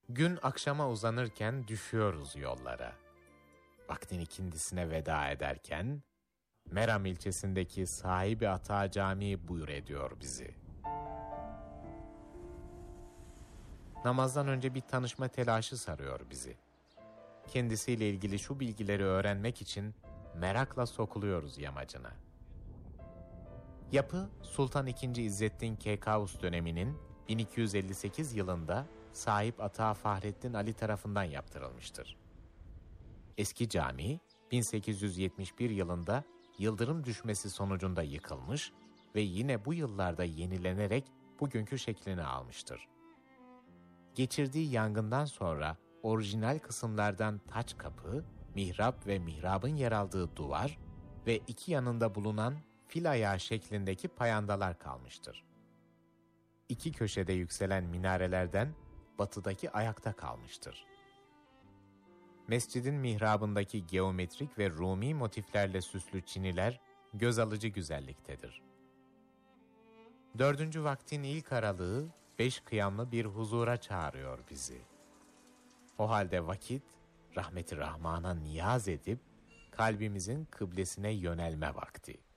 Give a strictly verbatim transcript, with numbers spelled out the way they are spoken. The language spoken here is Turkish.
Gün akşama uzanırken düşüyoruz yollara. Vaktin ikindisine veda ederken, Meram ilçesindeki sahibi Ata Camii buyur ediyor bizi. Namazdan önce bir tanışma telaşı sarıyor bizi. Kendisiyle ilgili şu bilgileri öğrenmek için merakla sokuluyoruz yamacına. Yapı, Sultan ikinci. İzzettin Keykaus döneminin bin iki yüz elli sekiz yılında sahip Ata Fahrettin Ali tarafından yaptırılmıştır. Eski cami, bin sekiz yüz yetmiş bir yılında yıldırım düşmesi sonucunda yıkılmış ve yine bu yıllarda yenilenerek bugünkü şeklini almıştır. Geçirdiği yangından sonra orijinal kısımlardan taç kapı, mihrap ve mihrabın yer aldığı duvar ve iki yanında bulunan fil ayağı şeklindeki payandalar kalmıştır. İki köşede yükselen minarelerden batıdaki ayakta kalmıştır. Mescidin mihrabındaki geometrik ve Rumi motiflerle süslü çiniler göz alıcı güzelliktedir. Dördüncü vaktin ilk aralığı beş kıyamlı bir huzura çağırıyor bizi. O halde vakit, rahmet-i Rahman'a niyaz edip kalbimizin kıblesine yönelme vakti.